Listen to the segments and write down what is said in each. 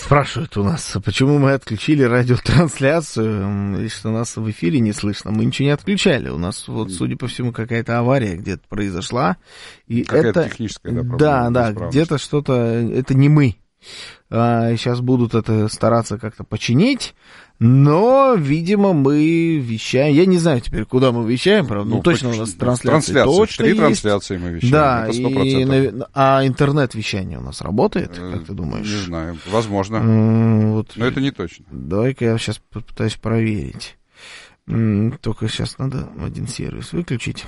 Спрашивают у нас, почему мы отключили радиотрансляцию, и что нас в эфире не слышно. Мы ничего не отключали. У нас, вот, судя по всему, какая-то авария где-то произошла. И какая-то это... техническая, да, проблема. Да, где-то что-то... Это не мы. Сейчас будут это стараться как-то починить. Но, видимо, мы вещаем. Я не знаю теперь, куда мы вещаем, правда. Ну, точно у нас трансляции точно 3 есть. трансляции мы вещаем. Да, это 100%. А интернет-вещание у нас работает, как ты думаешь? Не знаю, возможно. Вот. Но это не точно. Давай-ка я сейчас попытаюсь проверить. Только сейчас надо один сервис выключить.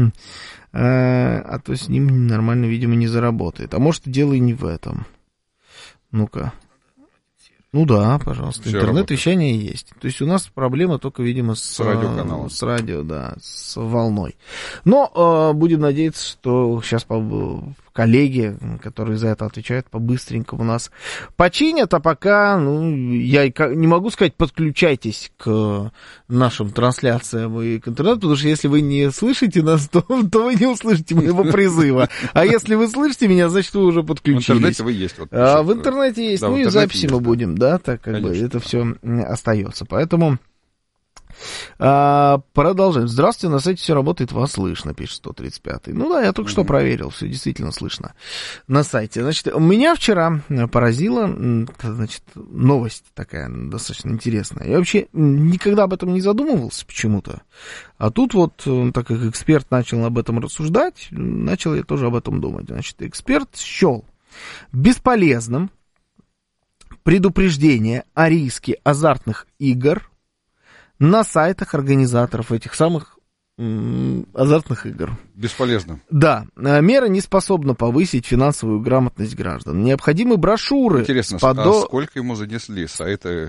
А то с ним нормально, видимо, не заработает. А может, дело и не в этом. Ну-ка. Ну да, пожалуйста, интернет-вещание есть. То есть у нас проблема только, видимо, с радиоканалом. С радио, да, с волной. Но будем надеяться, что сейчас коллеги, которые за это отвечают, по-быстренькому нас починят, а пока, я не могу сказать, подключайтесь к нашим трансляциям и к интернету, потому что если вы не слышите нас, то вы не услышите моего призыва. А если вы слышите меня, значит, вы уже подключились. В интернете вы есть. В интернете есть, и записи мы будем, да, так как бы это все остается. Поэтому... продолжаем. Здравствуйте, на сайте все работает, вас слышно, пишет 135-й. Ну да, я только что проверил, все действительно слышно на сайте. Значит, меня вчера поразила, значит, новость такая достаточно интересная. Я вообще никогда об этом не задумывался почему-то. А тут вот, так как эксперт начал об этом рассуждать, начал я тоже об этом думать. Значит, эксперт счел бесполезным предупреждение о риске азартных игр на сайтах организаторов этих самых азартных игр. Бесполезно. Да. Мера не способна повысить финансовую грамотность граждан. Необходимы брошюры. Интересно, а сколько ему занесли сайты?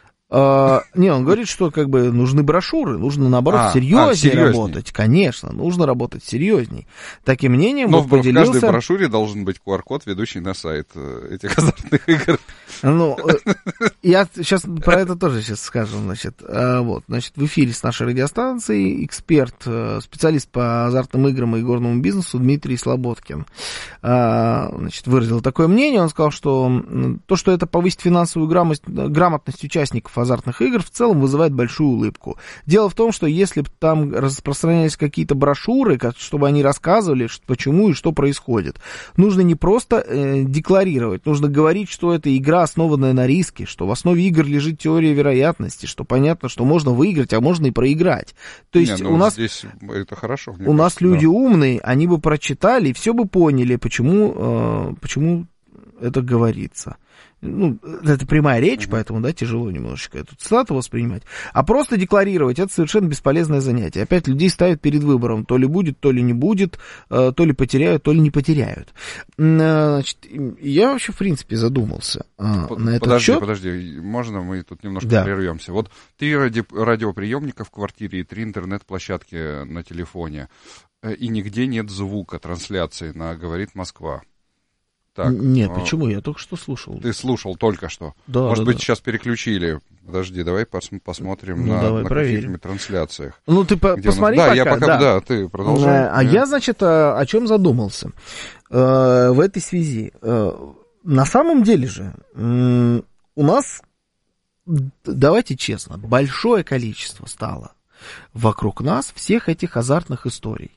Не, он говорит, что как бы нужны брошюры, нужно, наоборот, серьезнее работать. Конечно, нужно работать серьезней. Таким мнением но поделился... в каждой брошюре должен быть QR-код, ведущий на сайт этих азартных игр. Ну, я сейчас про это тоже сейчас скажу, значит. Вот, значит, в эфире с нашей радиостанцией эксперт, специалист по азартным играм и игорному бизнесу Дмитрий Слободкин, значит, выразил такое мнение. Он сказал, что то, что это повысит финансовую грамотность участников азартных игр, в целом вызывает большую улыбку. Дело в том, что если бы там распространялись какие-то брошюры, чтобы они рассказывали, почему и что происходит, нужно не просто декларировать, нужно говорить, что это игра, основанная на риске, что в основе игр лежит теория вероятности, что понятно, что можно выиграть, а можно и проиграть. То есть у нас здесь это хорошо. У нас люди умные, они бы прочитали и все бы поняли, почему это говорится. Ну, это прямая речь, поэтому, да, тяжело немножечко эту цитату воспринимать. А просто декларировать — это совершенно бесполезное занятие. Опять людей ставят перед выбором. То ли будет, то ли не будет, то ли потеряют, то ли не потеряют. Значит, я вообще, в принципе, задумался на этот счет. Подожди, можно мы тут немножко прервемся? Вот 3 радиоприемника в квартире и 3 интернет-площадки на телефоне, и нигде нет звука трансляции на «Говорит Москва». Так, нет, почему? Я только что слушал. Ты слушал только что. Да, может быть, сейчас переключили. Подожди, давай посмотрим на каких-нибудь трансляциях. Ну, ты посмотри пока. Я пока, ты продолжай. Я, значит, о чем задумался в этой связи. На самом деле же у нас, давайте честно, большое количество стало вокруг нас всех этих азартных историй.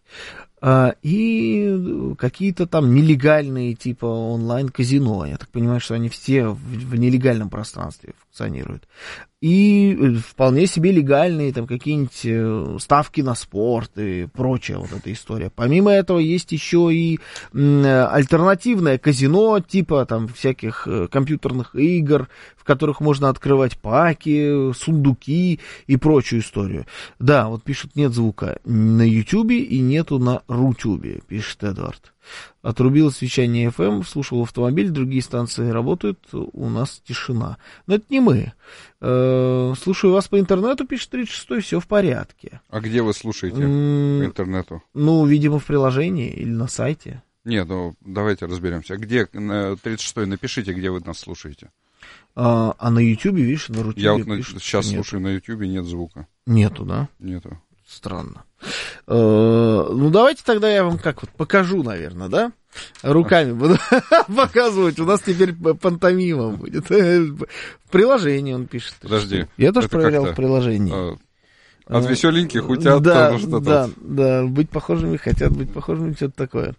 И какие-то там нелегальные типа онлайн-казино. Я так понимаю, что они все в нелегальном пространстве функционируют. И вполне себе легальные там какие-нибудь ставки на спорт и прочая вот эта история. Помимо этого есть еще и альтернативное казино, типа там всяких компьютерных игр, в которых можно открывать паки, сундуки и прочую историю. Да, вот пишут, нет звука на Ютубе и нету на Рутюбе, пишет Эдвард. Отрубилось вещание FM, слушал автомобиль, другие станции работают, у нас тишина. Но это не мы. Слушаю вас по интернету, пишет 36-й, все в порядке. А где вы слушаете по интернету? Ну, видимо, в приложении или на сайте. Нет, ну, давайте разберемся. Где, 36-й, напишите, где вы нас слушаете. А на Ютубе, видишь, на Рутюбе я вот сейчас слушаю на Ютубе, нет звука. Нету, да? Нету. Странно. Ну, давайте тогда я вам как вот покажу, наверное, да? Руками буду показывать. У нас теперь пантомима будет. В приложении он пишет. Подожди. Я тоже проверял в приложении. От веселеньких утят да, что-то. Да, быть похожими, хотят быть похожими, что-то такое.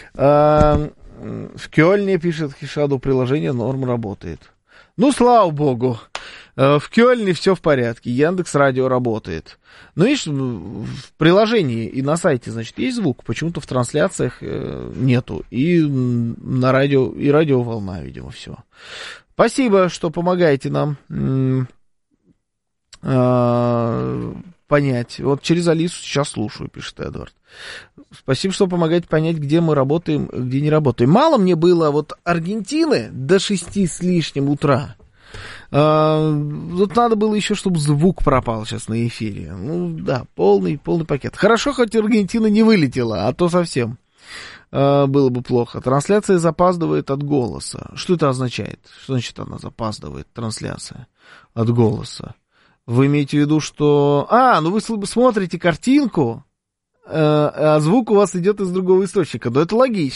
В Кёльне, пишет Хишаду, приложение норм работает. Ну, слава богу. В Кёльне все в порядке. Яндекс.Радио работает. Ну, видишь, в приложении и на сайте, значит, есть звук. Почему-то в трансляциях нету. И на радио, и радиоволна, видимо, все. Спасибо, что помогаете нам понять. Вот через Алису сейчас слушаю, пишет Эдвард. Спасибо, что помогаете понять, где мы работаем, где не работаем. Мало мне было вот Аргентины до 6 с лишним утра. Вот надо было еще, чтобы звук пропал сейчас на эфире. Ну да, полный пакет. Хорошо, хоть Аргентина не вылетела, а то совсем было бы плохо. Трансляция запаздывает от голоса. Что это означает? Что значит она запаздывает, трансляция от голоса? Вы имеете в виду, что... ну вы смотрите картинку, а звук у вас идет из другого источника. Но это логично.